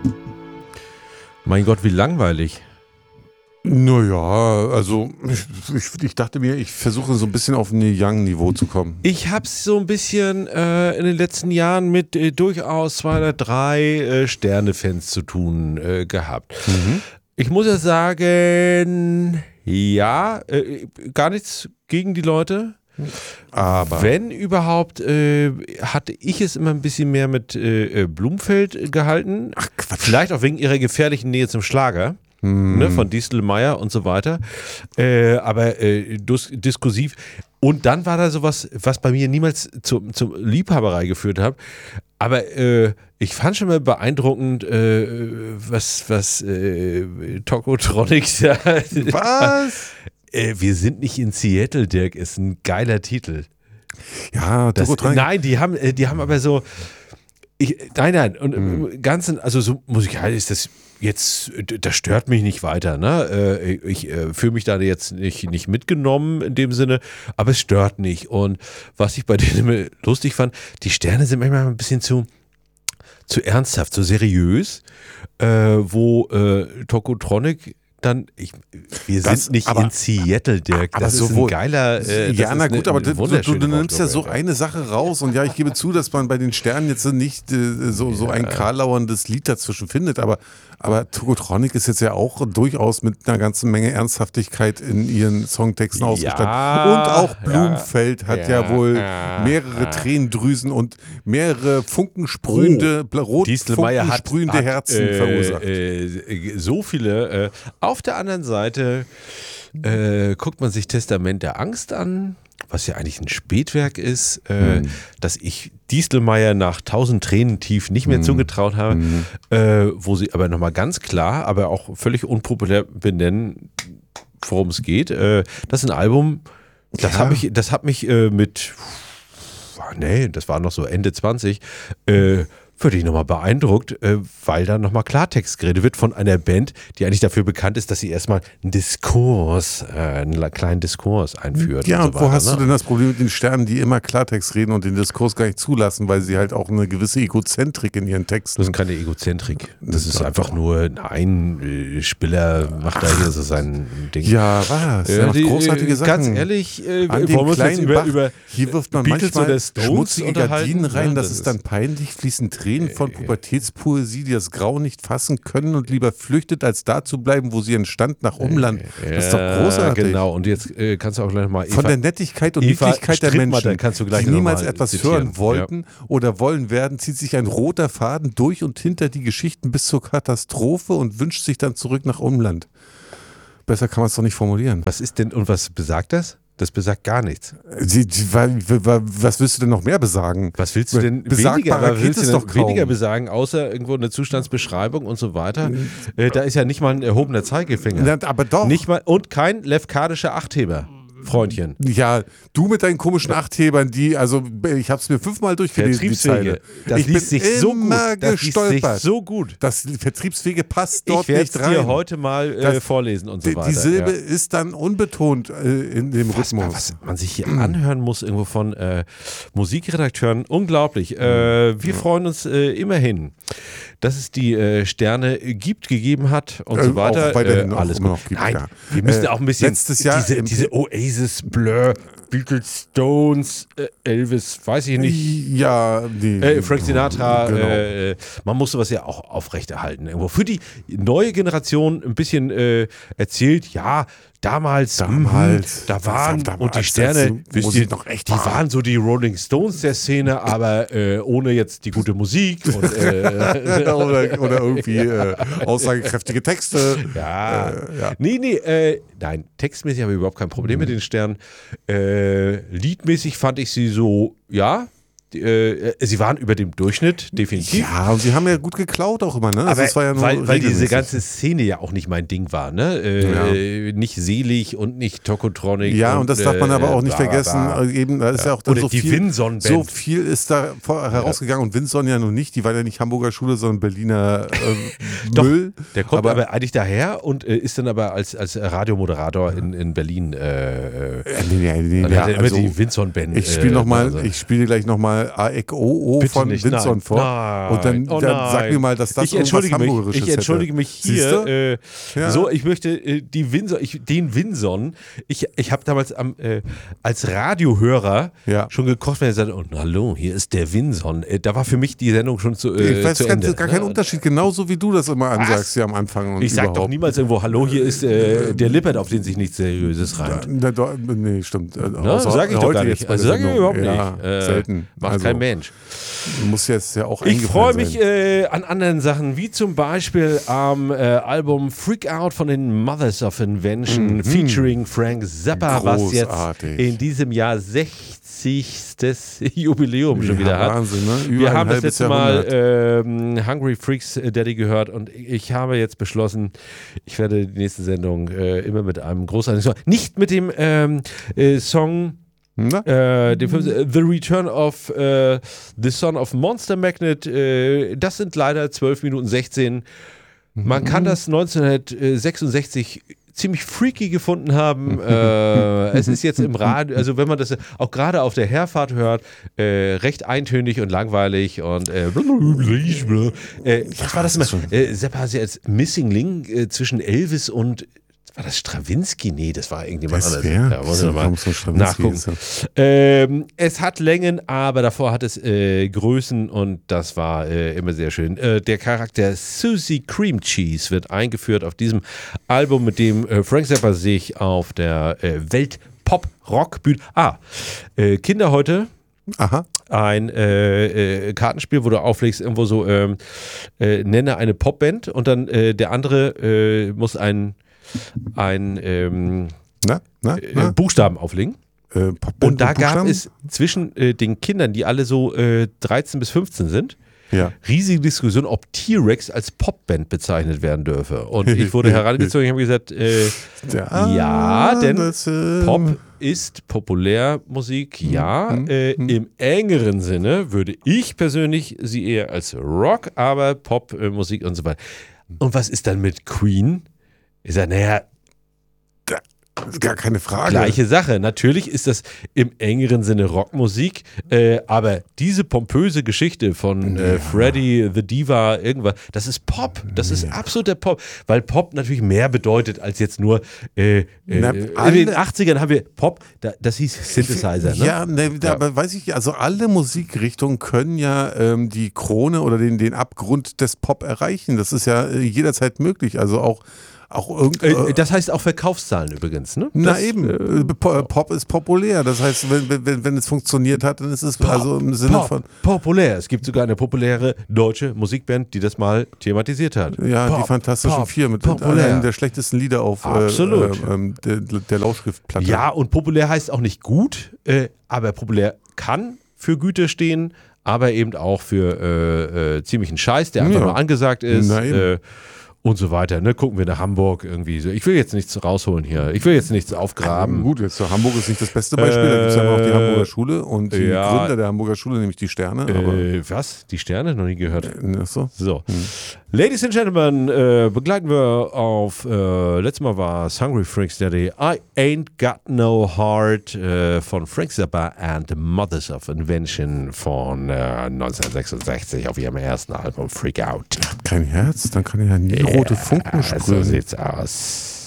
Mein Gott, wie langweilig. Naja, also ich dachte mir, ich versuche so ein bisschen auf ein Young-Niveau zu kommen. Ich habe es so ein bisschen in den letzten Jahren mit durchaus 2 oder 3 Sterne-Fans zu tun gehabt. Ich muss ja sagen, ja, gar nichts gegen die Leute. Aber wenn überhaupt, hatte ich es immer ein bisschen mehr mit Blumfeld gehalten. ach Quatsch. Vielleicht auch wegen ihrer gefährlichen Nähe zum Schlager. Ne, von Distelmeier und so weiter. Aber diskursiv. Und dann war da sowas, was bei mir niemals zur Liebhaberei geführt hat. Aber ich fand schon mal beeindruckend, was Tokotronic da. Was? Wir sind nicht in Seattle, Dirk, ist ein geiler Titel. Ja, Nein, die haben aber so. Nein, und im Ganzen, also so musikalisch ist das jetzt, das stört mich nicht weiter, ne? Ich fühle mich da jetzt nicht mitgenommen in dem Sinne, aber es stört nicht. Und was ich bei denen immer lustig fand, die Sterne sind manchmal ein bisschen zu ernsthaft, zu seriös, wo Tokotronic dann, wir sind nicht in Seattle, Dirk. Das ist ein geiler. Ja, na gut, aber du nimmst ja so eine Sache raus und ja, ich gebe zu, dass man bei den Sternen jetzt nicht so ein karlauerndes Lied dazwischen findet, aber Tokotronic ist jetzt ja auch durchaus mit einer ganzen Menge Ernsthaftigkeit in ihren Songtexten ausgestattet. Und auch Blumfeld hat ja wohl mehrere Tränendrüsen und mehrere funkensprühende, funkenssprühende Herzen verursacht. So viele. Auf der anderen Seite guckt man sich Testament der Angst an, was ja eigentlich ein Spätwerk ist, dass ich Distelmeier nach 1000 Tränen tief nicht mehr zugetraut habe, wo sie aber nochmal ganz klar, aber auch völlig unpopulär benennen, worum es geht. Das ist ein Album, das hat mich mit, das war noch so Ende 20, wirklich nochmal beeindruckt, weil da nochmal Klartext geredet wird von einer Band, die eigentlich dafür bekannt ist, dass sie erstmal einen kleinen Diskurs einführt. Ja, und so wo weiter, hast du denn das Problem mit den Sternen, die immer Klartext reden und den Diskurs gar nicht zulassen, weil sie halt auch eine gewisse Egozentrik in ihren Texten. Das ist keine Egozentrik. Das ist einfach nur, Spiller macht da hier so sein Ding. Ja, was? Der macht großartige Sachen. Ganz ehrlich, an den kleinen Bach, hier wirft man Beatles manchmal oder Stones schmutzige Gardinen rein, ja, das ist dann peinlich, fließen Tränen von Pubertätspoesie, die das Grau nicht fassen können und lieber flüchtet, als da zu bleiben, wo sie entstand, nach Umland. Das ist doch großartig. Genau, und jetzt kannst du auch gleich mal von der Nettigkeit und Niedlichkeit der Menschen, die niemals etwas hören wollten oder wollen werden, zieht sich ein roter Faden durch und hinter die Geschichten bis zur Katastrophe und wünscht sich dann zurück nach Umland. Besser kann man es doch nicht formulieren. Was ist denn, und was besagt das? Das besagt gar nichts. Was willst du denn noch mehr besagen? Was willst du denn weniger besagen, außer irgendwo eine Zustandsbeschreibung und so weiter? Da ist ja nicht mal ein erhobener Zeigefinger. Ja, aber doch. Nicht mal, und kein lefkadischer Achtheber. Freundchen. Ja, du mit deinen komischen Achthebern, ich habe es mir 5-mal durchgelesen, die Zeile. Das liest sich so gut. Das gestolpert. Liest sich so gut. Das Vertriebswege passt dort nicht rein. Ich werde es dir heute mal vorlesen und so weiter. Die Silbe ist dann unbetont in dem Rhythmus. Was man sich hier anhören muss, irgendwo von Musikredakteuren, unglaublich. Wir freuen uns immerhin, dass es die Sterne gegeben hat und so weiter. Auch weiterhin alles immer gut. noch gibt, Nein, ja. wir müssen auch ein bisschen letztes Jahr diese Oasis, Blur, Beatles, Stones, Elvis, weiß ich nicht. Ja, Frank Sinatra, genau. man muss sowas ja auch aufrechterhalten. Irgendwo. Für die neue Generation ein bisschen erzählt, ja, damals, da waren und die Sterne, wisst ihr, die waren so die Rolling Stones der Szene, aber ohne jetzt die gute Musik und, oder irgendwie aussagekräftige Texte. Ja. Nein, textmäßig habe ich überhaupt kein Problem mit den Sternen. Liedmäßig fand ich sie so, ja. Sie waren über dem Durchschnitt, definitiv. Ja, und sie haben ja gut geklaut auch immer, ne? Aber das war ja nur weil diese ganze Szene ja auch nicht mein Ding war, ne? Nicht Selig und nicht Tokotronic. Ja, und das darf man aber auch nicht vergessen. Eben, da ist ja auch dann oder so die viel, Vinson-Band. so viel ist da herausgegangen und Vinson ja noch nicht, die war ja nicht Hamburger Schule, sondern Berliner Müll. Der kommt aber eigentlich daher und ist dann aber als Radiomoderator in Berlin. Also, die Vinson-Band. Ich spiele gleich nochmal AEK-OO von Vinson vor. Nein. Und dann sag mir mal, dass das irgendwas Hamburgerisches ist. Ich entschuldige mich hier. Ich möchte den Vinson. Ich habe damals als Radiohörer schon gekocht, wenn er sagte, hallo, hier ist der Vinson. Da war für mich die Sendung schon zu Ich weiß Ende. Gar keinen Unterschied, genauso wie du das immer ansagst hier am Anfang. Und ich sag doch niemals irgendwo, hallo, hier ist der Lippert, auf den sich nichts Seriöses reimt. Nee, stimmt. Sag ich doch gar nicht. Also sag ich überhaupt nicht. Selten. Macht kein Mensch. Muss jetzt ja auch Ich freue mich an anderen Sachen, wie zum Beispiel am Album Freak Out von den Mothers of Invention featuring Frank Zappa, was jetzt in diesem Jahr 60. Jubiläum schon wieder hat. Wahnsinn, ne? Wir haben das letzte Mal Hungry Freaks Daddy gehört und ich habe jetzt beschlossen, ich werde die nächste Sendung immer mit einem großartigen Song, nicht mit dem Song The Return of the Son of Monster Magnet, das sind leider 12 Minuten 16. Man kann das 1966 ziemlich freaky gefunden haben. Es ist jetzt im Radio, also wenn man das auch gerade auf der Herfahrt hört, recht eintönig und langweilig und was war das immer? Zappa hat ja als Missing Link zwischen Elvis und war das Stravinsky? Nee, das war irgendjemand anderes. Da muss ich mal nachgucken. Es hat Längen, aber davor hat es Größen und das war immer sehr schön. Der Charakter Susie Cream Cheese wird eingeführt auf diesem Album, mit dem Frank Zappa sich auf der Welt-Pop-Rock-Bühne... Kinder heute... Aha. Ein Kartenspiel, wo du auflegst, irgendwo so nenne eine Popband und dann der andere muss einen Buchstaben auflegen. Und da gab es zwischen den Kindern, die alle so 13 bis 15 sind, riesige Diskussion, ob T-Rex als Popband bezeichnet werden dürfe. Und ich wurde herangezogen, ich habe gesagt, denn Pop ist Populärmusik, im engeren Sinne würde ich persönlich sie eher als Rock, aber Popmusik und so weiter. Und was ist dann mit Queen? Ich sage, gar keine Frage. Gleiche Sache. Natürlich ist das im engeren Sinne Rockmusik, aber diese pompöse Geschichte von Freddy, The Diva, irgendwas, das ist Pop. Das ist absoluter Pop. Weil Pop natürlich mehr bedeutet als jetzt nur in den 80ern haben wir Pop, das hieß Synthesizer. Aber weiß ich, also alle Musikrichtungen können ja die Krone oder den Abgrund des Pop erreichen. Das ist ja jederzeit möglich. Also auch das heißt auch Verkaufszahlen übrigens, ne? Pop ist populär. Das heißt, wenn es funktioniert hat, dann ist es also im Sinne von... Populär. Es gibt sogar eine populäre deutsche Musikband, die das mal thematisiert hat. Ja, die Fantastischen Vier mit einem der schlechtesten Lieder auf der Lautschriftplatte. Ja, und populär heißt auch nicht gut, aber populär kann für Güte stehen, aber eben auch für ziemlichen Scheiß, der einfach nur angesagt ist. Und so weiter. Ne? Gucken wir nach Hamburg irgendwie so. Ich will jetzt nichts rausholen hier. Ich will jetzt nichts aufgraben. Gut, jetzt Hamburg ist nicht das beste Beispiel. Da gibt es ja noch die Hamburger Schule und die Gründer der Hamburger Schule, nämlich die Sterne. Was? Die Sterne? Noch nie gehört. So. Ladies and Gentlemen, begleiten wir auf, letztes Mal war es Hungry Freaks Daddy, I Ain't Got No Heart von Frank Zappa and the Mothers of Invention von 1966 auf ihrem ersten Album Freak Out. Kein Herz, dann kann er ja nie rote Funken sprühen. So sieht's aus.